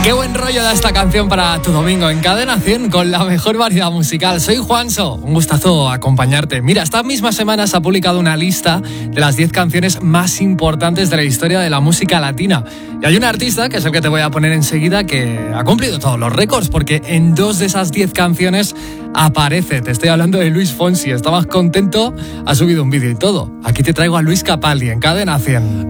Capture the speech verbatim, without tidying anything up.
Qué buen rollo da esta canción para tu domingo en Cadena cien con la mejor variedad musical. Soy Juanso, un gustazo acompañarte. Mira, esta misma semana se ha publicado una lista de las diez canciones más importantes de la historia de la música latina. Y hay un artista, que es el que te voy a poner enseguida, que ha cumplido todos los récords, porque en dos de esas diez canciones aparece. Te estoy hablando de Luis Fonsi. Estabas contento, ha subido un vídeo y todo. Aquí te traigo a Luis Capaldi en Cadena cien.